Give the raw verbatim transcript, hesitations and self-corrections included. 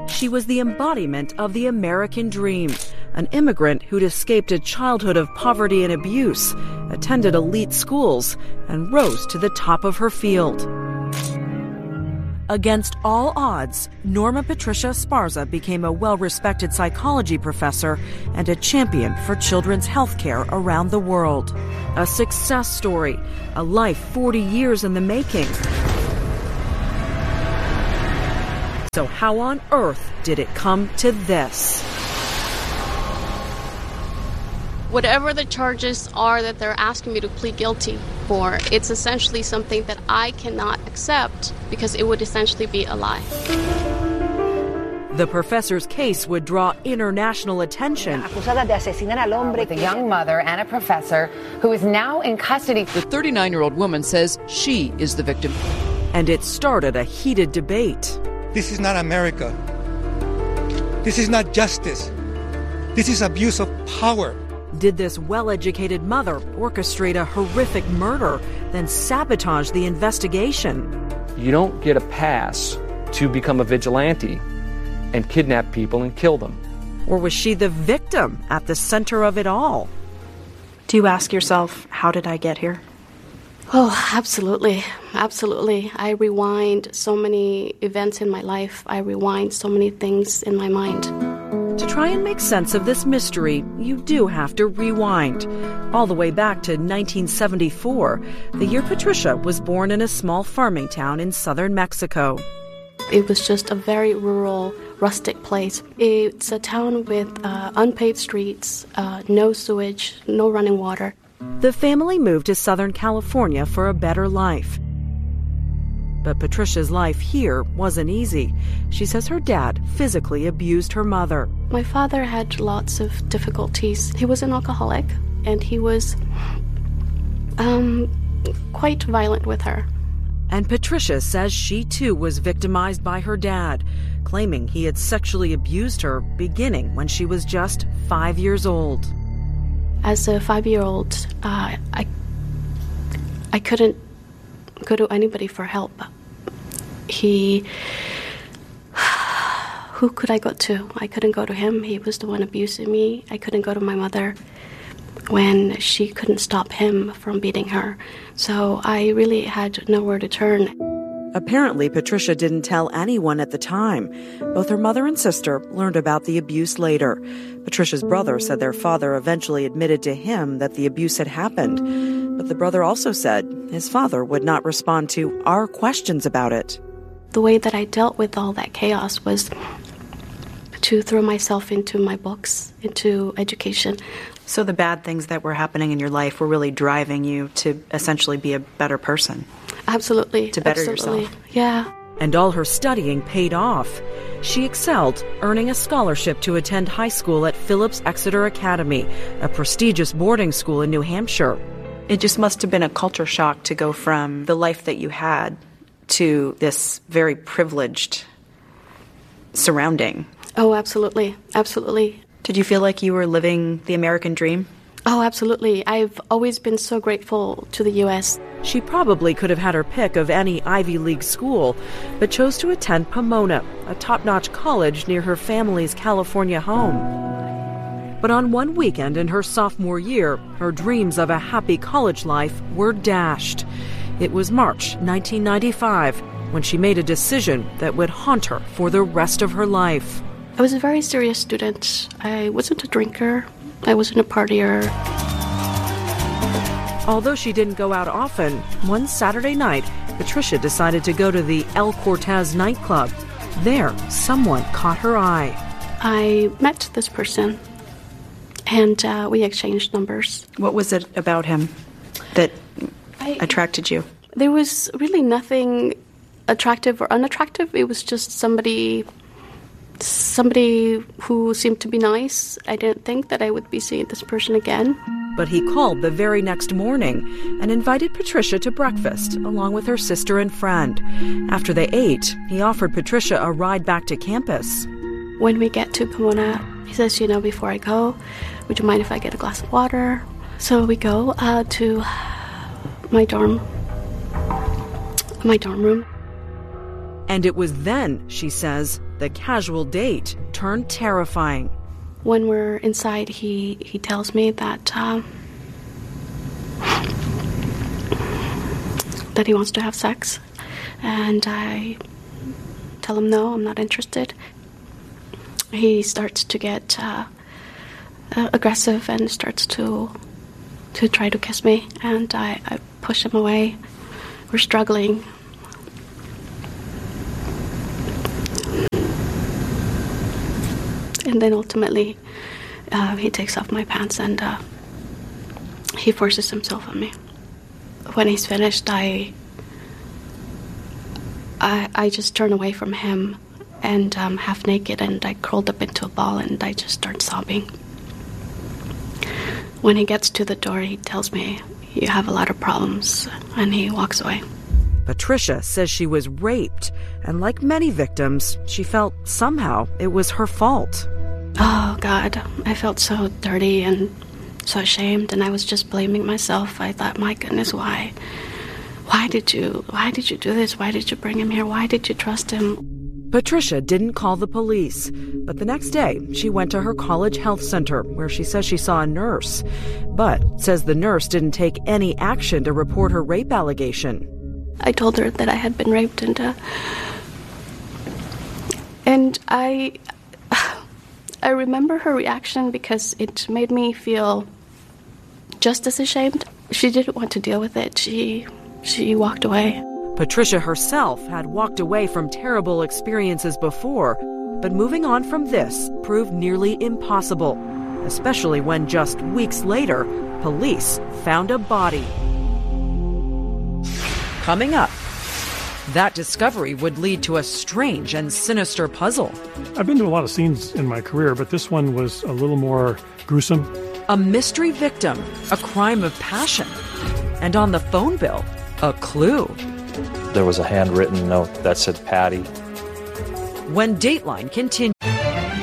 She was the embodiment of the American dream, an immigrant who'd escaped a childhood of poverty and abuse, attended elite schools, and rose to the top of her field. Against all odds, Norma Patricia Esparza became a well-respected psychology professor and a champion for children's health care around the world. A success story, a life forty years in the making. So how on earth did it come to this? Whatever the charges are that they're asking me to plead guilty for, it's essentially something that I cannot accept because it would essentially be a lie. The professor's case would draw international attention. Acusada de asesinar al hombre, with a young mother and a professor who is now in custody. The thirty-nine-year-old woman says she is the victim. And it started a heated debate. This is not America. This is not justice. This is abuse of power. Did this well-educated mother orchestrate a horrific murder, then sabotage the investigation? You don't get a pass to become a vigilante and kidnap people and kill them. Or was she the victim at the center of it all? Do you ask yourself, how did I get here? Oh, absolutely. Absolutely. I rewind so many events in my life. I rewind so many things in my mind. To try and make sense of this mystery, you do have to rewind. All the way back to nineteen seventy-four, the year Patricia was born in a small farming town in southern Mexico. It was just a very rural, rustic place. It's a town with uh, unpaved streets, uh, no sewage, no running water. The family moved to Southern California for a better life. But Patricia's life here wasn't easy. She says her dad physically abused her mother. My father had lots of difficulties. He was an alcoholic, and he was um, quite violent with her. And Patricia says she too was victimized by her dad, claiming he had sexually abused her beginning when she was just five years old. As a five-year-old, uh, I, I couldn't go to anybody for help. He... Who could I go to? I couldn't go to him. He was the one abusing me. I couldn't go to my mother when she couldn't stop him from beating her. So I really had nowhere to turn. Apparently, Patricia didn't tell anyone at the time. Both her mother and sister learned about the abuse later. Patricia's brother said their father eventually admitted to him that the abuse had happened. But the brother also said his father would not respond to our questions about it. The way that I dealt with all that chaos was to throw myself into my books, into education. So the bad things that were happening in your life were really driving you to essentially be a better person. Absolutely. To better absolutely. yourself. Yeah. And all her studying paid off. She excelled, earning a scholarship to attend high school at Phillips Exeter Academy, a prestigious boarding school in New Hampshire. It just must have been a culture shock to go from the life that you had to this very privileged surrounding. Oh, absolutely. Absolutely. Did you feel like you were living the American dream? Oh, absolutely. I've always been so grateful to the U S She probably could have had her pick of any Ivy League school, but chose to attend Pomona, a top-notch college near her family's California home. But on one weekend in her sophomore year, her dreams of a happy college life were dashed. It was March nineteen ninety-five when she made a decision that would haunt her for the rest of her life. I was a very serious student. I wasn't a drinker. I wasn't a partier. Although she didn't go out often, one Saturday night, Patricia decided to go to the El Cortez nightclub. There, someone caught her eye. I met this person, and uh, we exchanged numbers. What was it about him that I, attracted you? There was really nothing attractive or unattractive. It was just somebody... somebody who seemed to be nice. I didn't think that I would be seeing this person again. But he called the very next morning and invited Patricia to breakfast along with her sister and friend. After they ate, he offered Patricia a ride back to campus. When we get to Pomona, he says, you know, before I go, would you mind if I get a glass of water? So we go uh, to my dorm, my dorm room. And it was then, she says, the casual date turned terrifying. When we're inside, he, he tells me that uh, that he wants to have sex, and I tell him no, I'm not interested. He starts to get uh, uh, aggressive and starts to to try to kiss me, and I, I push him away. We're struggling. And then ultimately, uh, he takes off my pants and uh, he forces himself on me. When he's finished, I, I, I just turn away from him and um, half naked, and I curled up into a ball and I just start sobbing. When he gets to the door, he tells me, "You have a lot of problems," and he walks away. Patricia says she was raped, and like many victims, she felt somehow it was her fault. Oh, God, I felt so dirty and so ashamed, and I was just blaming myself. I thought, my goodness, why? Why did you, why did you do this? Why did you bring him here? Why did you trust him? Patricia didn't call the police, but the next day she went to her college health center where she says she saw a nurse, but says the nurse didn't take any action to report her rape allegation. I told her that I had been raped, and uh, and I I remember her reaction because it made me feel just as ashamed. She didn't want to deal with it. She she walked away. Patricia herself had walked away from terrible experiences before, but moving on from this proved nearly impossible, especially when just weeks later, police found a body. Coming up, that discovery would lead to a strange and sinister puzzle. I've been to a lot of scenes in my career, but this one was a little more gruesome. A mystery victim, a crime of passion, and on the phone bill, a clue. There was a handwritten note that said Patty. When Dateline continues.